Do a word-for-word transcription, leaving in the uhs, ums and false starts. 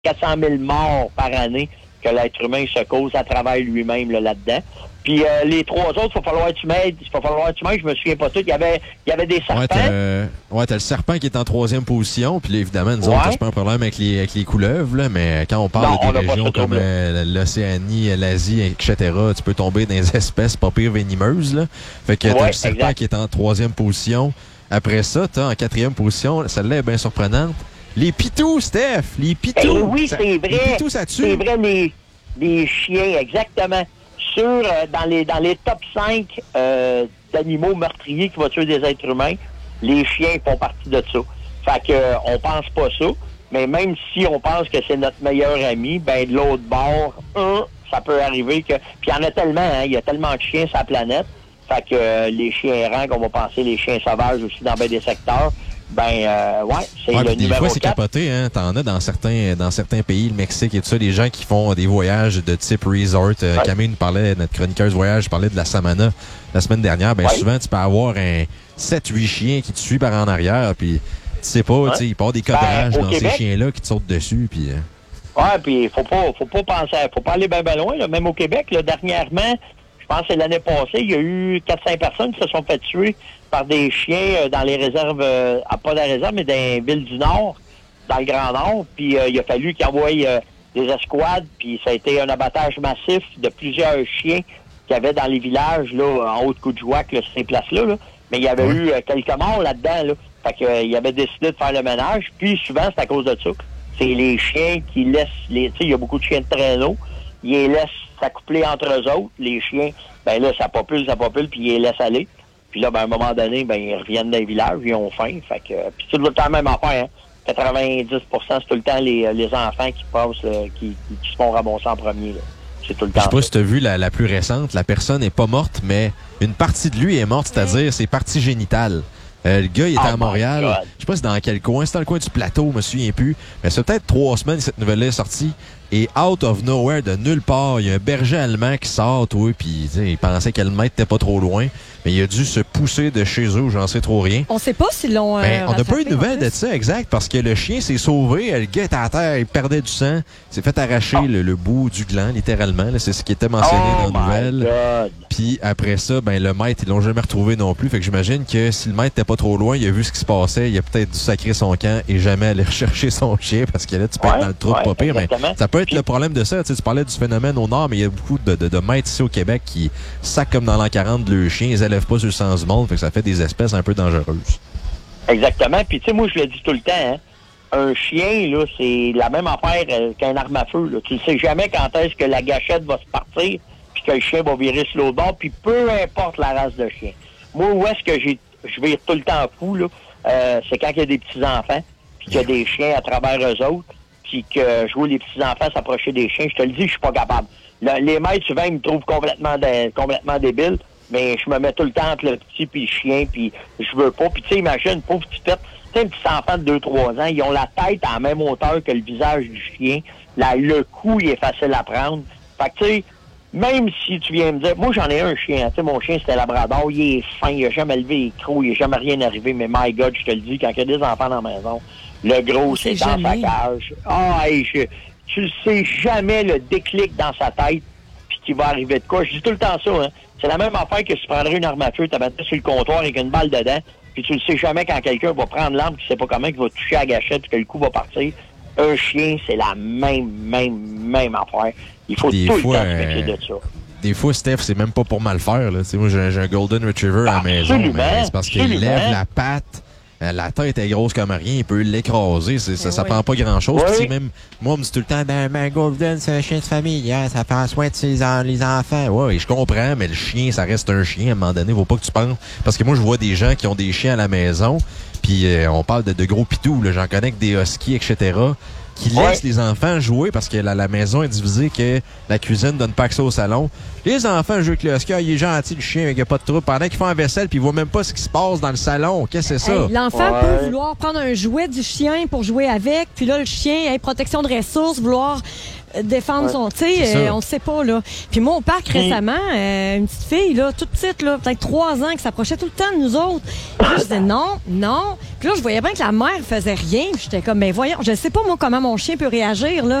quatre cent mille morts par année que l'être humain se cause à travers lui-même là, là-dedans. Puis euh, les trois autres, il va falloir que tu m'aides. Il va falloir que tu m'aides, je me souviens pas tout. Il y avait, il y avait des serpents. Ouais, t'as, ouais, t'as le serpent qui est en troisième position. Puis là, évidemment, nous ouais. autres, c'est pas un problème avec les, avec les couleuvres, là, mais quand on parle non, des régions comme euh, l'Océanie, l'Asie, et cetera, tu peux tomber dans des espèces pas pires venimeuses. Là. Fait que ouais, t'as le serpent exact. qui est en troisième position. Après ça, t'as en quatrième position, celle-là est bien surprenante, les pitous, Steph! Les pitous! Eh oui, ça, c'est vrai! Les pitous, ça tue! C'est vrai, les, les chiens, exactement. Sur, euh, dans, les, dans les top cinq euh, d'animaux meurtriers qui vont tuer des êtres humains, les chiens font partie de ça. Fait que euh, on pense pas ça, mais même si on pense que c'est notre meilleur ami, ben de l'autre bord, un, ça peut arriver que... Puis il y en a tellement, hein, il y a tellement de chiens sur la planète, fait que euh, les chiens errants, qu'on va penser les chiens sauvages aussi dans bien des secteurs, ben euh, ouais, c'est ouais, le des numéro fois, c'est quatre. capoté, hein. T'en as dans certains dans certains pays, le Mexique et tout ça, des gens qui font des voyages de type resort. Euh, ouais. Camille nous parlait, notre chroniqueuse voyage, parlait de la Samana la semaine dernière. Ben ouais. souvent, tu peux avoir un sept huit chiens qui te suivent par en arrière, puis tu sais pas, ouais. tu sais, il part des codrages ben, dans Québec, ces chiens-là qui te sautent dessus, puis... Euh... Ouais, puis faut pas, faut pas penser, faut pas aller bien ben loin, là. Même au Québec, là, dernièrement... Je pense que c'est l'année passée, il y a eu quatre cinq personnes qui se sont fait tuer par des chiens dans les réserves, euh, pas dans les réserves, mais dans les villes du Nord, dans le Grand Nord. Puis euh, il a fallu qu'ils envoient euh, des escouades, puis ça a été un abattage massif de plusieurs chiens qu'il y avait dans les villages, là, en haut de Coudjouac, là, ces places-là. Là. Mais il y avait oui. eu euh, quelques morts là-dedans. Là. Fait qu'il euh, avait décidé de faire le ménage. Puis souvent, c'est à cause de ça. C'est les chiens qui laissent les. Tu sais, il y a beaucoup de chiens de traîneau. Ils les laissent s'accoupler entre eux autres, les chiens, ben là, ça popule, ça popule, puis ils les laissent aller. Puis là, ben, à un moment donné, ben, ils reviennent dans les villages, ils ont faim. Fait que, puis c'est tout le temps la même affaire, hein. quatre-vingt-dix pour cent, c'est tout le temps les, les enfants qui passent, là, qui, qui, qui se font ramasser en premier, là. C'est tout le temps. Je sais pas si tu as vu la, la plus récente, la personne n'est pas morte, mais une partie de lui est morte, c'est-à-dire ses parties génitales. Euh, le gars, il était oh à Montréal. Je sais pas si dans quel coin. C'est dans le coin du plateau, je me souviens plus. Mais c'est peut-être trois semaines que cette nouvelle-là est sortie. Et out of nowhere, de nulle part, il y a un berger allemand qui sort, toi, puis il pensait que le maître était pas trop loin. Mais il a dû se pousser de chez eux, j'en sais trop rien. On sait pas s'ils l'ont. Euh, ben, on n'a pas eu de nouvelles de ça, exact, parce que le chien s'est sauvé, le gars était à terre, il perdait du sang, il s'est fait arracher oh. le, le bout du gland, littéralement. Là, c'est ce qui était mentionné oh dans la nouvelle. Puis après ça, ben le maître, ils l'ont jamais retrouvé non plus. Fait que j'imagine que si le maître était pas trop loin, il a vu ce qui se passait, il a peut-être dû sacrer son camp et jamais aller rechercher son chien, parce que là, tu peux ouais, être dans le trou ouais, pas pire. Mais ça peut être Puis... le problème de ça. Tu sais, tu parlais du phénomène au nord, mais il y a beaucoup de, de, de maîtres ici au Québec qui sacent comme dans l'an quarante de leurs chiens, ils élèvent pas sur le sens du monde, fait que ça fait des espèces un peu dangereuses. Exactement. Puis tu sais, moi, je le dis tout le temps, hein, un chien, là, c'est la même affaire euh, qu'un arme à feu. Là. Tu ne sais jamais quand est-ce que la gâchette va se partir, puis que le chien va virer sur l'autre bord, puis peu importe la race de chien. Moi, où est-ce que j'ai, je vais tout le temps fou, là, euh, c'est quand il y a des petits-enfants, puis qu'il y a des chiens à travers eux autres, puis que je vois les petits-enfants s'approcher des chiens, je te le dis, je suis pas capable. Le, les maîtres, souvent, ils me trouvent complètement, de, complètement débile, mais je me mets tout le temps entre le petit puis le chien, puis je veux pas. Puis tu sais, imagine, pauvre petite pète, tu sais, un petit enfant de deux trois ans, ils ont la tête à la même hauteur que le visage du chien. La, le cou, il est facile à prendre. Fait que tu sais, même si tu viens me dire, moi j'en ai un chien, tu sais, mon chien c'était Labrador, il est fin, il a jamais levé les crocs, il a jamais rien arrivé, mais my God, je te le dis, quand il y a des enfants dans la maison, le gros, c'est, c'est dans jamais. sa cage. Ah, hey, je, tu le sais jamais le déclic dans sa tête, puis qu'il va arriver de quoi. Je dis tout le temps ça, hein. C'est la même affaire que si tu prendrais une arme à feu, tu mettrais sur le comptoir avec une balle dedans, puis tu ne sais jamais quand quelqu'un va prendre l'arme, qui ne sait pas comment, qui va toucher à la gâchette, puis que le coup va partir. Un chien, c'est la même, même, même affaire. Il faut des tout fois, le temps se méfier de ça. Des fois, Steph, c'est même pas pour mal faire. Là. Moi, j'ai, j'ai un Golden Retriever à la maison, mais c'est parce qu'il lève la patte. La tête est grosse comme rien, il peut l'écraser, c'est, ça, ça oui. prend pas grand-chose. Oui. Même, moi, on me dit tout le temps, ben, ben Golden, c'est un chien de famille, hein, ça prend soin de ses en, les enfants. Ouais, je comprends, mais le chien, ça reste un chien, à un moment donné, faut pas que tu penses. Parce que moi, je vois des gens qui ont des chiens à la maison, puis euh, on parle de, de gros pitous, là, j'en connais que des huskies, et cetera, qui laissent ouais. les enfants jouer parce que la, la maison est divisée, que la cuisine donne pas accès au salon. Les enfants jouent avec le husky, ah, il est gentil, le chien, il n'y a pas de trouble. Pendant qu'ils font la vaisselle, puis ils voient même pas ce qui se passe dans le salon. Qu'est-ce que c'est ça? Hey, l'enfant ouais. peut vouloir prendre un jouet du chien pour jouer avec, puis là, le chien, hey, protection de ressources, vouloir défendre ouais. son... Tu sais, euh, on sait pas, là. Puis moi, au parc, récemment, euh, une petite fille, là, toute petite, là, peut-être trois ans, qui s'approchait tout le temps de nous autres. Puis là, je disais non, non. Puis là, je voyais bien que la mère faisait rien. Puis j'étais comme, ben voyons, je sais pas, moi, comment mon chien peut réagir, là.